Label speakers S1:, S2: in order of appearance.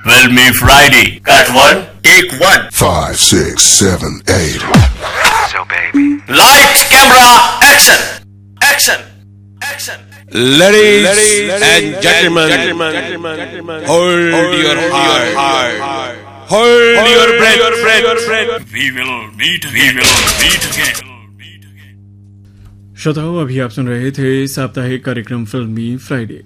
S1: Filmy Friday. Cut 1. Take 1.
S2: 5, 6, 7, 8.
S3: So baby.
S1: Lights, camera, action. Action. Action.
S4: Ladies and gentlemen, hold your heart. Hold your breath.
S1: We will meet again.
S5: श्रोताओं, अभी आप सुन रहे थे साप्ताहिक कार्यक्रम फिल्मी फ्राइडे।